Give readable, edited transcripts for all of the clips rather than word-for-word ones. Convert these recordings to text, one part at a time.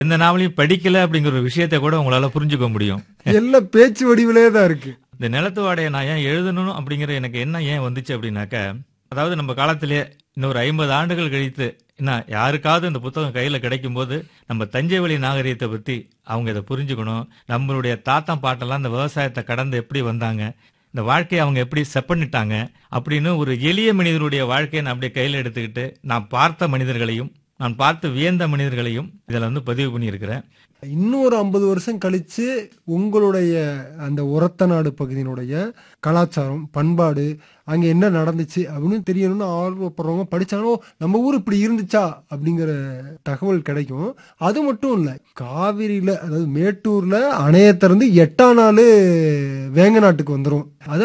எந்த நாவலையும் படிக்கல அப்படிங்கிற ஒரு விஷயத்தை கூட உங்களால புரிஞ்சுக்க முடியும். எல்லாம் பேச்சு வடிவிலே தான் இருக்கு. இந்த நிலத்து வாடையை நான் ஏன் எழுதணும் அப்படிங்கிற எனக்கு என்ன ஏன் வந்துச்சு அப்படின்னாக்க, அதாவது நம்ம காலத்திலேயே இன்னொரு 50 ஆண்டுகள் கழித்து என்ன யாருக்காவது இந்த புத்தகம் கையில கிடைக்கும் போது நம்ம தஞ்சை வழி நாகரிகத்தை பத்தி அவங்க இதை புரிஞ்சுக்கணும். நம்மளுடைய தாத்தா பாட்டெல்லாம் இந்த விவசாயத்தை கடந்து எப்படி வந்தாங்க, இந்த வாழ்க்கையை அவங்க எப்படி செப்பனிட்டாங்க அப்படின்னு ஒரு எளிய மனிதனுடைய வாழ்க்கையை நான் அப்படியே கையில எடுத்துக்கிட்டு நான் பார்த்த மனிதர்களையும் நான் பார்த்து வியந்த மனிதர்களையும் இதுல பதிவு பண்ணியிருக்கிறேன். இன்னொரு 50 வருஷம் கழிச்சு உங்களுடைய அந்த ஒரத்த நாடு பகுதியினுடைய கலாச்சாரம் பண்பாடு அங்க என்ன நடந்துச்சு அப்படின்னு தெரியணும்னு ஆர்வப்படுறவங்க படிச்சாலும் நம்ம ஊர் இப்படி இருந்துச்சா அப்படிங்கிற தகவல் கிடைக்கும். அது மட்டும் இல்ல, காவிரியில அதாவது மேட்டூர்ல அணையை திறந்து 8ஆம் நாள் வேங்க நாட்டுக்கு வந்துரும். அது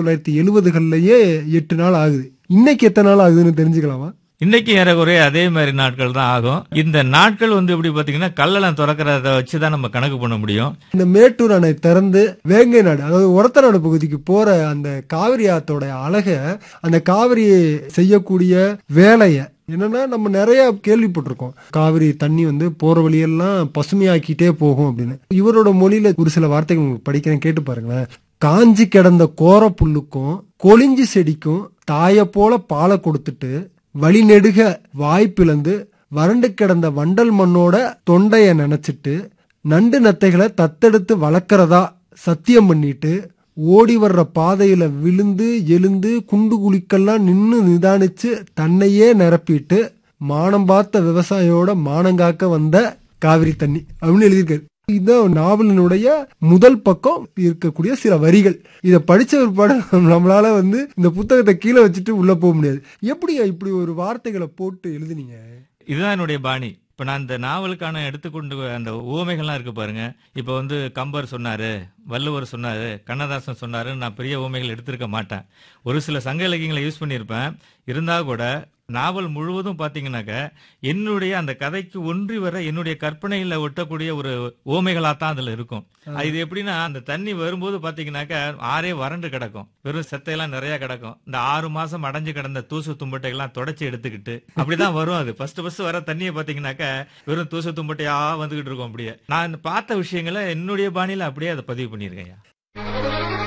1970கள்லயே 8 நாள் ஆகுது. இன்னைக்கு எத்தனை நாள் ஆகுதுன்னு தெரிஞ்சுக்கலாமா? இன்னைக்கு ஏறக்குறைய அதே மாதிரி நாட்கள் தான் ஆகும். இந்த நாட்கள் எப்படி பாத்தீங்கன்னா கல்லெல்லாம் திறக்கிறத வச்சுதான் நம்ம கணக்கு பண்ண முடியும். இந்த மேட்டூர் அணை திறந்து வேங்கை நாடு அதாவது ஒரத்த நாடு பகுதிக்கு போற அந்த காவிரி ஆத்தோட அழக, அந்த காவிரி செய்யக்கூடிய வேலைய என்னன்னா நம்ம நிறைய கேள்விப்பட்டிருக்கோம். காவிரி தண்ணி போற வழியெல்லாம் பசுமையாக்கிட்டே போகும் அப்படின்னு. இவரோட மொழியில ஒரு சில வார்த்தைகள் உங்களுக்கு படிக்கிறேன், கேட்டு பாருங்களேன். காஞ்சி கிடந்த கோர புல்லுக்கும் கொளிஞ்சி செடிக்கும் தாய போல பாலை கொடுத்துட்டு வழி நெடுக வாய்ப்பிழந்து வறண்டு கிடந்த வண்டல் மண்ணோட தொண்டைய நினைச்சிட்டு நண்டு நத்தைகளை தத்தெடுத்து வளர்க்கறதா சத்தியம் பண்ணிட்டு ஓடி வர்ற பாதையில விழுந்து எழுந்து குண்டு குழிக்கெல்லாம் நின்னு நிதானிச்சு தன்னையே நிரப்பிட்டு மானம் பார்த்த விவசாயியோட மானங்காக்க வந்த காவிரி தண்ணி அப்படின்னு எழுதியிருக்காரு. இதுதான் நாவலினுடைய முதல் பக்கம் இருக்கக்கூடிய சில வரிகள். இதை படிச்ச பிற்பாடு நம்மளால இந்த புத்தகத்தை கீழே வச்சுட்டு உள்ள போக முடியாது. எப்படி இப்படி ஒரு வார்த்தைகளை போட்டு எழுதுனீங்க? இதுதான் என்னுடைய பாணி. இப்ப நான் இந்த நாவலுக்கான எடுத்துக்கொண்டு அந்த உவமைகள்லாம் இருக்கு பாருங்க. இப்ப கம்பர் சொன்னாரு, வள்ளுவர் சொன்னாரு, கண்ணதாசன் சொன்னாரு, நான் பெரிய உவமைகள் எடுத்திருக்க மாட்டேன். ஒரு சில சங்க இலக்கியங்களை யூஸ் பண்ணியிருப்பேன். இருந்தா கூட நாவல் முழுவதும் பாத்தீங்கன்னாக்க என்னுடைய அந்த கதைக்கு ஒன்றி வர என்னுடைய கற்பனையில ஒட்டக்கூடிய ஒரு ஓமைகளா தான் அதுல இருக்கும். இது எப்படின்னா அந்த தண்ணி வரும்போது பாத்தீங்கன்னாக்க ஆறே வறண்டு கிடக்கும், வெறும் செத்தையெல்லாம் நிறைய கிடக்கும். இந்த 6 மாசம் அடைஞ்சு கிடந்த தூசு தும்பட்டை எல்லாம் தொடச்சி எடுத்துக்கிட்டு அப்படிதான் வரும். அது ஃபர்ஸ்ட் வர தண்ணியை பாத்தீங்கன்னாக்க வெறும் தூசு தும்பட்டையா வந்துகிட்டு இருக்கும். அப்படியே நான் பார்த்த விஷயங்களை என்னுடைய பாணியில அப்படியே அதை பதிவு பண்ணியிருக்கேன்.